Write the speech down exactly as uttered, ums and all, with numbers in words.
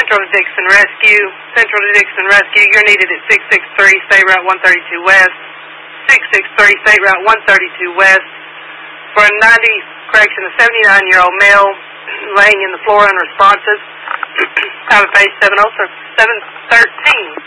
Central to Dixon Rescue. Central to Dixon Rescue, you're needed at six six three State Route one thirty-two West. six six three State Route one thirty-two West. For a ninety, correction, a seventy-nine-year-old male laying in the floor unresponsive. Out of page seven oh thirteen.